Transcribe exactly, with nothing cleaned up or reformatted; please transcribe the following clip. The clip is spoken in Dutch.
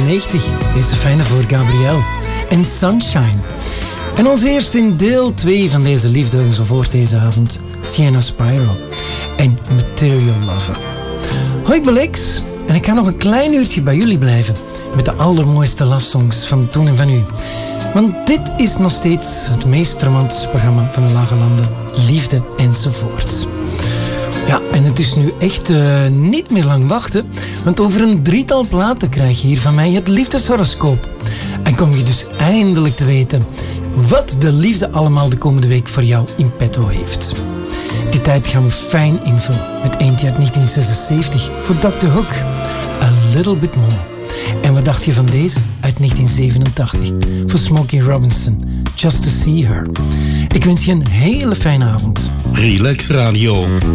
vijfennegentig. Deze fijne voor Gabrielle. En Sunshine. En ons eerst in deel twee van deze liefde enzovoort deze avond. Sienna Spyro. En Material Lover. Hoi, ik ben Lex. En ik ga nog een klein uurtje bij jullie blijven. Met de allermooiste love-songs van toen en van nu. Want dit is nog steeds het meest romantische programma van de Lage Landen. Liefde enzovoort. Ja, en het is nu echt uh, niet meer lang wachten. Want over een drietal platen krijg je hier van mij het liefdeshoroscoop. En kom je dus eindelijk te weten wat de liefde allemaal de komende week voor jou in petto heeft. Die tijd gaan we fijn invullen met eentje uit negentien zesenzeventig voor dokter Hook. A Little Bit More. En wat dacht je van deze uit negentien zevenentachtig voor Smokey Robinson, Just to See Her. Ik wens je een hele fijne avond. Relax Radio.